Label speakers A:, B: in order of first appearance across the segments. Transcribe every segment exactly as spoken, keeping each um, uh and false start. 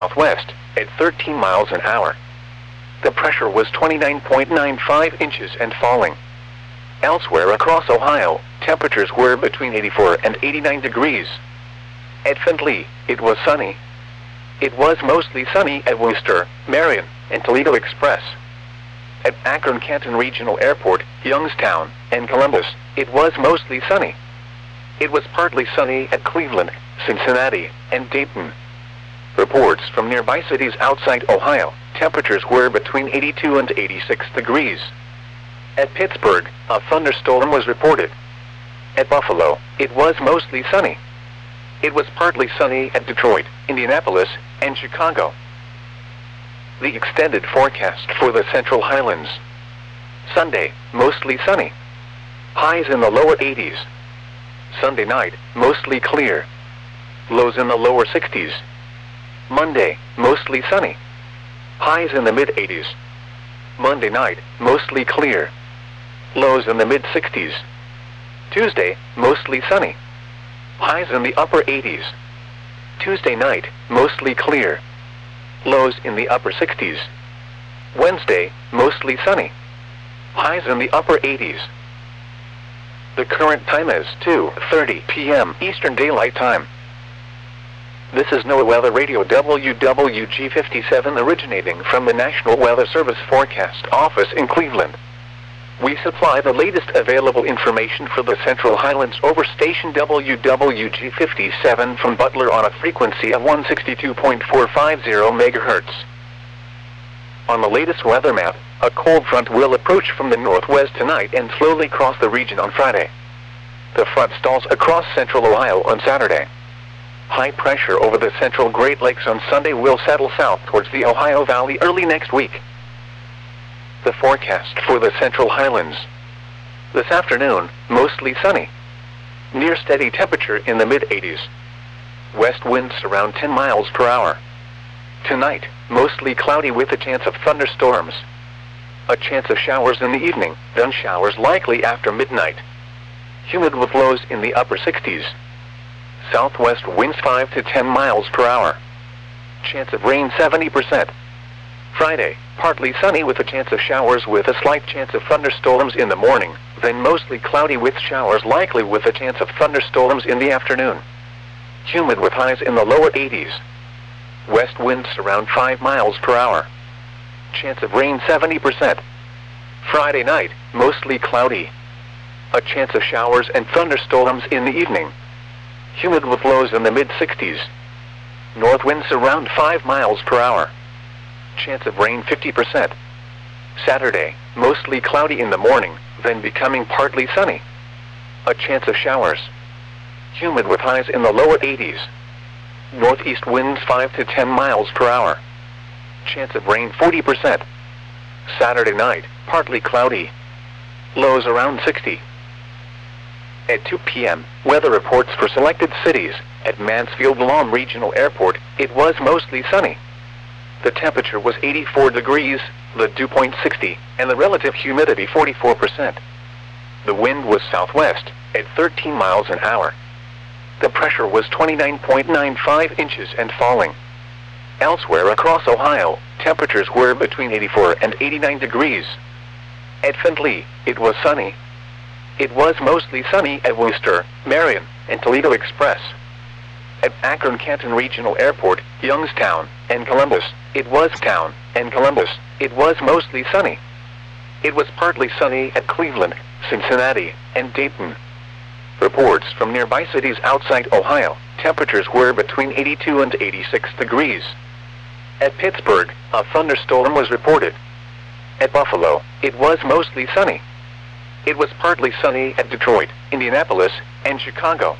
A: southwest at thirteen miles an hour. The pressure was twenty-nine point nine five inches and falling. Elsewhere across Ohio, temperatures were between eighty-four and eighty-nine degrees. At Findlay, it was sunny. It was mostly sunny at Wooster, Marion, and Toledo Express. At Akron-Canton Regional Airport, Youngstown, and Columbus, it was mostly sunny. It was partly sunny at Cleveland, Cincinnati, and Dayton. Reports from nearby cities outside Ohio, temperatures were between eighty-two and eighty-six degrees. At Pittsburgh, a thunderstorm was reported. At Buffalo, it was mostly sunny. It was partly sunny at Detroit, Indianapolis, and Chicago. The extended forecast for the Central Highlands. Sunday, mostly sunny. Highs in the lower eighties. Sunday night, mostly clear. Lows in the lower sixties. Monday, mostly sunny. Highs in the mid eighties. Monday night, mostly clear. Lows in the mid sixties. Tuesday, mostly sunny. Highs in the upper eighties. Tuesday night, mostly clear. Lows in the upper sixties. Wednesday, mostly sunny. Highs in the upper eighties. The current time is two thirty p m Eastern Daylight Time. This is NOAA Weather Radio W W G fifty-seven originating from the National Weather Service Forecast Office in Cleveland. We supply the latest available information for the Central Highlands over station W W G fifty-seven from Butler on a frequency of one sixty-two point four five zero megahertz. On the latest weather map, a cold front will approach from the northwest tonight and slowly cross the region on Friday. The front stalls across central Ohio on Saturday. High pressure over the central Great Lakes on Sunday will settle south towards the Ohio Valley early next week. The forecast for the Central Highlands. This afternoon, mostly sunny. Near steady temperature in the mid eighties. West winds around ten miles per hour. Tonight, mostly cloudy with a chance of thunderstorms. A chance of showers in the evening, then showers likely after midnight. Humid with lows in the upper sixties. Southwest winds five to ten miles per hour. Chance of rain seventy percent. Friday, partly sunny with a chance of showers with a slight chance of thunderstorms in the morning, then mostly cloudy with showers likely with a chance of thunderstorms in the afternoon. Humid with highs in the lower eighties. West winds around five miles per hour. Chance of rain seventy percent. Friday night, mostly cloudy. A chance of showers and thunderstorms in the evening. Humid with lows in the mid sixties. North winds around five miles per hour. Chance of rain fifty percent. Saturday, mostly cloudy in the morning, then becoming partly sunny. A chance of showers. Humid with highs in the lower eighties. Northeast winds five to ten miles per hour. Chance of rain forty percent. Saturday night, partly cloudy. Lows around sixty. At two p m, weather reports for selected cities. At Mansfield-Lom Regional Airport, it was mostly sunny. The temperature was eighty-four degrees, the dew point sixty, and the relative humidity forty-four percent. The wind was southwest, at thirteen miles an hour. The pressure was twenty-nine point nine five inches and falling. Elsewhere across Ohio, temperatures were between eighty-four and eighty-nine degrees. At Findlay, it was sunny. It was mostly sunny at Wooster, Marion, and Toledo Express. At Akron-Canton Regional Airport, Youngstown, and Columbus, it was town, and Columbus, it was mostly sunny. It was partly sunny at Cleveland, Cincinnati, and Dayton. Reports from nearby cities outside Ohio, temperatures were between eighty-two and eighty-six degrees. At Pittsburgh, a thunderstorm was reported. At Buffalo, it was mostly sunny. It was partly sunny at Detroit, Indianapolis, and Chicago.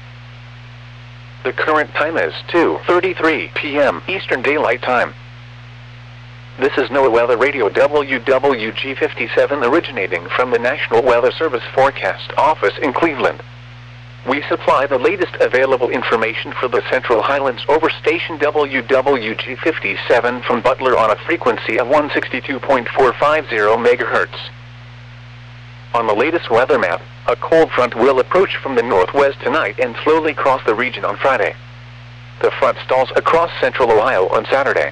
A: The current time is two thirty-three p m Eastern Daylight Time. This is NOAA Weather Radio W W G fifty-seven originating from the National Weather Service Forecast Office in Cleveland. We supply the latest available information for the Central Highlands over station W W G fifty-seven from Butler on a frequency of one sixty-two point four five zero megahertz. On the latest weather map, a cold front will approach from the northwest tonight and slowly cross the region on Friday. The front stalls across central Ohio on Saturday.